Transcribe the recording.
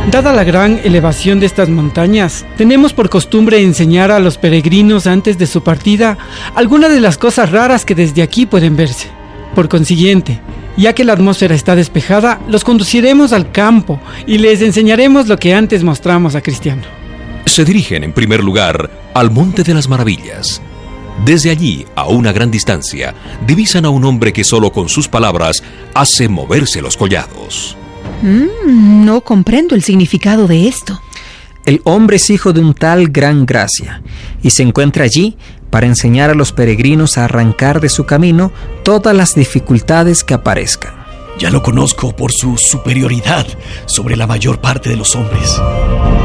Dada la gran elevación de estas montañas, tenemos por costumbre enseñar a los peregrinos antes de su partida algunas de las cosas raras que desde aquí pueden verse. Por consiguiente, ya que la atmósfera está despejada, los conduciremos al campo y les enseñaremos lo que antes mostramos a Cristiano. Se dirigen en primer lugar al Monte de las Maravillas. Desde allí, a una gran distancia, divisan a un hombre que solo con sus palabras hace moverse los collados. No comprendo el significado de esto. El hombre es hijo de un tal Gran Gracia y se encuentra allí para enseñar a los peregrinos a arrancar de su camino todas las dificultades que aparezcan. Ya lo conozco por su superioridad sobre la mayor parte de los hombres.